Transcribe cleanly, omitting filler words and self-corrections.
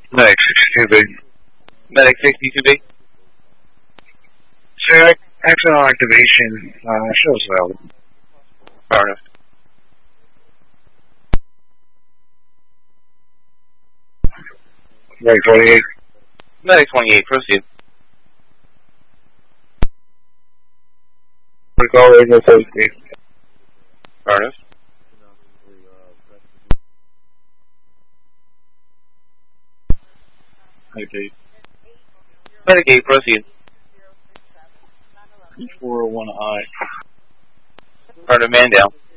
Medic 62B. Medic 62B. Check. Accidental activation. Shows well. Far enough. Medic 28. Medic 28, proceed. Recall radio 38. Far enough. Okay. Medic 8, proceed. 401I. Far enough, man down.